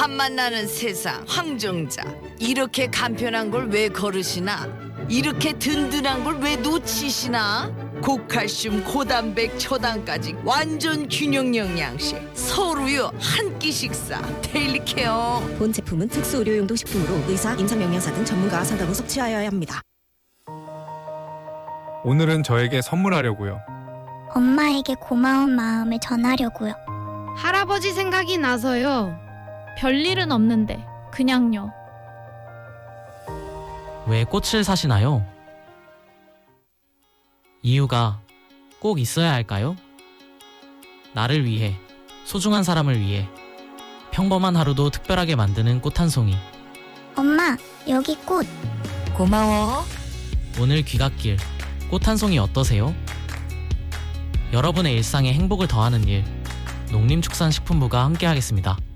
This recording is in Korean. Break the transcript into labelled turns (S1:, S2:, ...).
S1: 탐만 나는 세상 황정자. 이렇게 간편한 걸 왜 거르시나? 이렇게 든든한 걸 왜 놓치시나? 고칼슘, 고단백, 초당까지 완전 균형 영양식. 서울우유 한 끼 식사. 데일리케어.
S2: 본 제품은 특수 의료용도 식품으로 의사, 임상영양사 등 전문가와 상담 후 섭취하여야 합니다.
S3: 오늘은 저에게 선물하려고요.
S4: 엄마에게 고마운 마음을 전하려고요.
S5: 할아버지 생각이 나서요.
S6: 별일은 없는데 그냥요.
S7: 왜 꽃을 사시나요? 이유가 꼭 있어야 할까요? 나를 위해, 소중한 사람을 위해 평범한 하루도 특별하게 만드는 꽃 한 송이.
S4: 엄마, 여기 꽃.
S2: 고마워.
S7: 오늘 귀갓길 꽃 한 송이 어떠세요? 여러분의 일상에 행복을 더하는 일, 농림축산식품부가 함께하겠습니다.